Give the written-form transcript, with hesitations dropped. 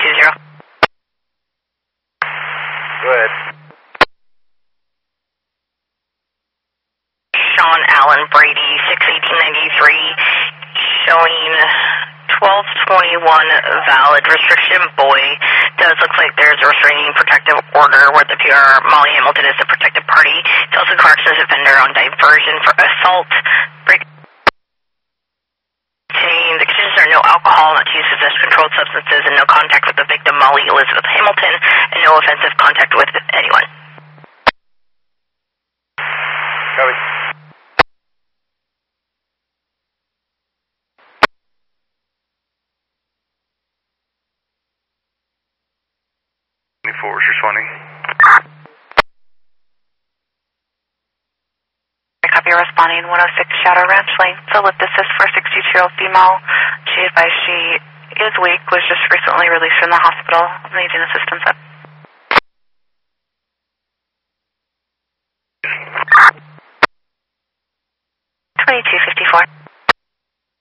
620. Go ahead. Sean Allen Brady, 61893, showing 1221 valid restriction boy. Does look like there's a restraining protective order where the PR Molly Hamilton is the protected party. Tulsa corrections offender on diversion for assault. The conditions are no alcohol, not to use possessed controlled substances, and no contact with the victim Molly Elizabeth Hamilton, and no offensive contact with anyone. Copy. Force responding. Copy, responding 106 Shadow Ranch Lane. So lift assist for 62-year-old female. She advised she is weak, was just recently released from the hospital, needing assistance up. 2254.